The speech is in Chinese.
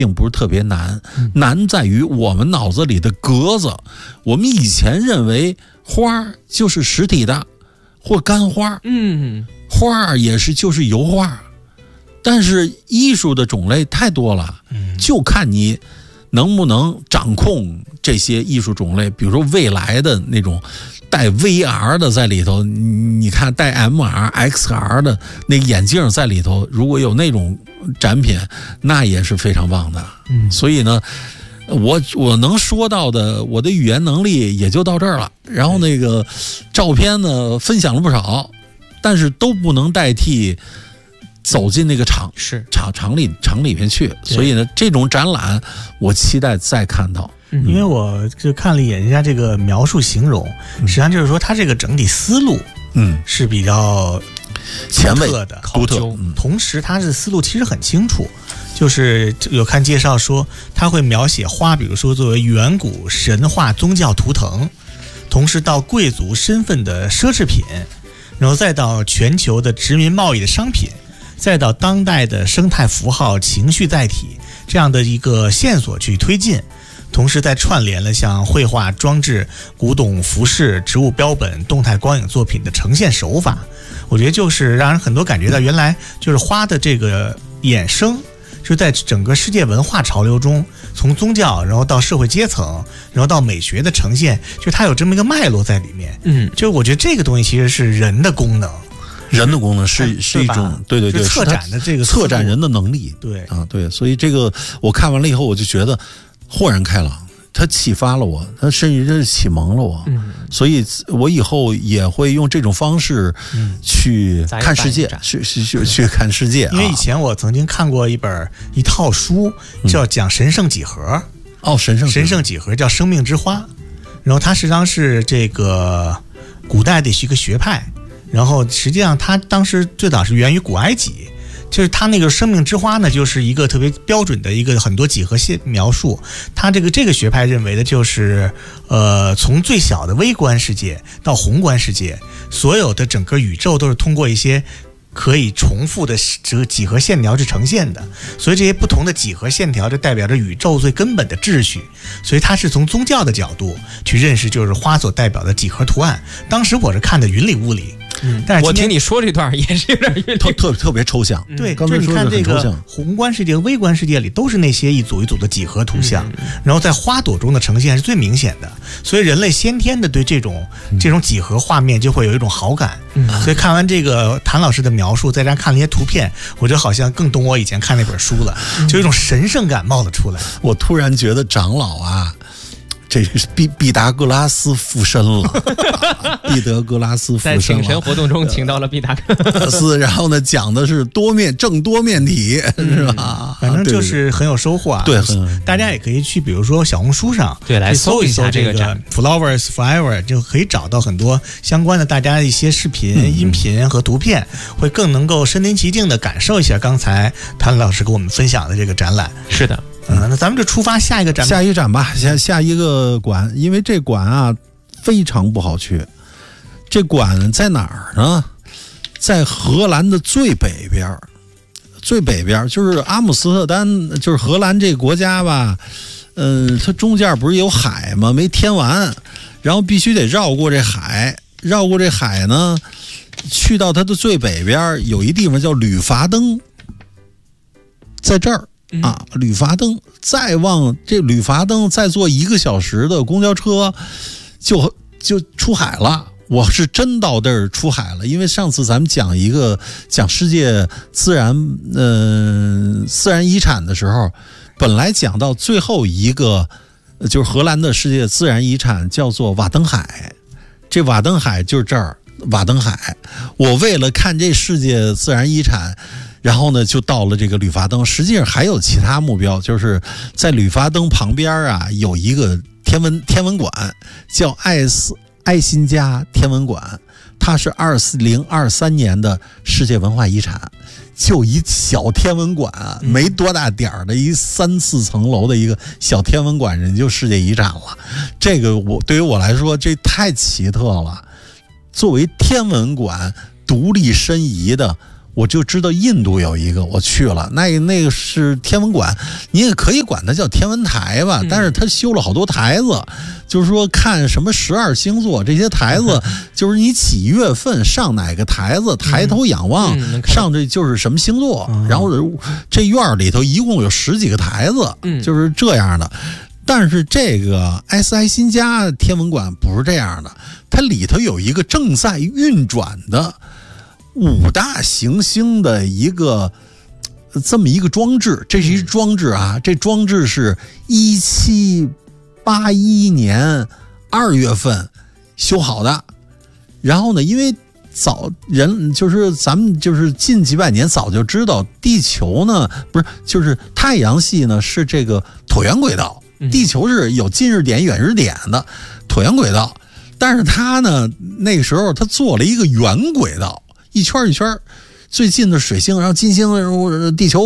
并不是特别难，难在于我们脑子里的格子。我们以前认为花就是实体的或干花，花也是就是油画，但是艺术的种类太多了，就看你能不能掌控这些艺术种类。比如说未来的那种带 VR 的在里头，你看带 MR、XR 的那个眼镜在里头，如果有那种展品，那也是非常棒的。所以呢，我能说到的，我的语言能力也就到这儿了。然后那个照片呢，分享了不少，但是都不能代替走进那个厂里面去。所以呢，这种展览我期待再看到。 因为我就看了一眼人家这个描述形容，实际上就是说他这个整体思路是比较前卫的独特， 同时他的思路其实很清楚，就是有看介绍说他会描写花，比如说作为远古神话宗教图腾，同时到贵族身份的奢侈品，然后再到全球的殖民贸易的商品，再到当代的生态符号情绪载体这样的一个线索去推进，同时再串联了像绘画、装置、古董服饰、植物标本、动态光影作品的呈现手法。我觉得就是让人很多感觉到原来就是花的这个衍生就在整个世界文化潮流中，从宗教然后到社会阶层，然后到美学的呈现，就它有这么一个脉络在里面。就我觉得这个东西其实是人的功能， 人的功能是一种对策展的这个策展人的能力。对，所以这个我看完了以后，我就觉得豁然开朗，它启发了我，它甚至是启蒙了我。所以我以后也会用这种方式去看世界，去看世界。 因为以前我曾经看过一套书，叫讲神圣几何。神圣几何叫生命之花，然后它实际上是这个古代的一个学派，然后实际上它当时最早是源于古埃及。就是它那个生命之花呢，就是一个特别标准的一个很多几何线描述。它这个学派认为的就是，从最小的微观世界到宏观世界，所有的整个宇宙都是通过一些可以重复的这个几何线条去呈现的。所以这些不同的几何线条就代表着宇宙最根本的秩序。所以它是从宗教的角度去认识，就是花所代表的几何图案。当时我是看的云里雾里。但是我听你说这段也是有点特别抽象。 对，就是你看这个宏观世界、微观世界里都是那些一组一组的几何图像，然后在花朵中的呈现是最明显的。所以人类先天的对这种几何画面就会有一种好感。所以看完这个谭老师的描述，再加上看了一些图片，我觉得好像更懂我以前看那本书了，就有一种神圣感冒了出来。 我突然觉得长老啊，这是毕达哥拉斯附身了，毕达哥拉斯附身了。 在请神活动中请到了毕达哥拉斯，然后呢讲的是正多面体，是吧？ 反正就是很有收获啊。 对， 大家也可以去，比如说小红书上， 来搜一下这个展 Flowers Forever， 就可以找到很多相关的大家一些视频、音频和图片，会更能够身临其境的感受一下刚才谭老师给我们分享的这个展览。 是的。 那咱们就出发下一个展吧，下一个馆，因为这馆啊非常不好去。这馆在哪儿呢？在荷兰的最北边就是阿姆斯特丹，就是荷兰这个国家吧。它中间不是有海吗？没填完，然后必须得绕过这海呢，去到它的最北边有一地方叫吕伐登，在这儿。吕伐登，再往这吕伐登再坐1个小时的公交车就出海了。我是真到这儿出海了，因为上次咱们讲世界自然遗产的时候，本来讲到最后一个就是荷兰的世界自然遗产叫做瓦登海，这瓦登海就是这儿瓦登海。我为了看这世界自然遗产，然后呢就到了这个吕伐登。实际上还有其他目标，就是在吕伐登旁边啊有一个天文馆，叫爱辛加天文馆，它是2023年的世界文化遗产。就一小天文馆，没多大点儿的一3-4层楼的一个小天文馆，人就世界遗产了。这个对于我来说这太奇特了。作为天文馆独立申遗的， 我就知道印度有一个，我去了，那个是天文馆，你也可以管它叫天文台吧，但是它修了好多台子，就是说看什么12星座这些台子，就是你几月份上哪个台子，抬头仰望上这就是什么星座，然后这院里头一共有10几个台子，就是这样的。但是这个埃斯埃辛加天文馆不是这样的，它里头有一个正在运转的5大行星的这么一个装置，这是一装置啊，这装置是1781年2月份修好的。然后呢，因为就是咱们就是近几百年早就知道，地球呢不是就是太阳系呢是这个椭圆轨道，地球是有近日点、远日点的椭圆轨道，但是它呢那个时候它做了一个圆轨道，一圈一圈，最近的水星，然后金星，然后地球